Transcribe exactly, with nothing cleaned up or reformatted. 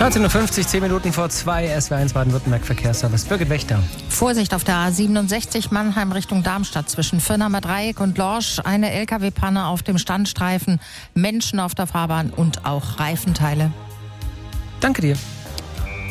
dreizehn Uhr fünfzig, zehn Minuten vor zwei, S W eins Baden-Württemberg Verkehrsservice. Birgit Wächter. Vorsicht auf der A siebenundsechzig Mannheim Richtung Darmstadt zwischen Firnheimer Dreieck und Lorsch. Eine L K W-Panne auf dem Standstreifen, Menschen auf der Fahrbahn und auch Reifenteile. Danke dir.